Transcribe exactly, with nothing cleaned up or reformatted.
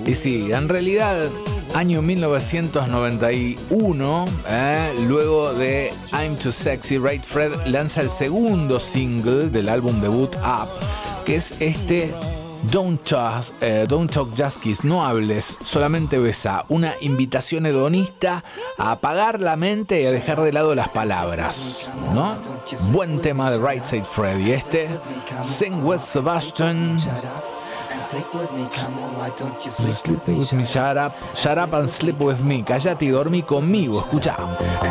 Y sí, en realidad, año mil novecientos noventa y uno, eh, luego de I'm Too Sexy, Right Fred lanza el segundo single del álbum debut Up, que es este Don't Talk, eh, Don't Talk Just Kiss, no hables, solamente besa, una invitación hedonista a apagar la mente y a dejar de lado las palabras, ¿no? Buen tema de Right Said Fred. Y este, Sing with Sebastian. Sleep with me, shut up, shut up and sleep with me. Cállate y dormí conmigo, escucha.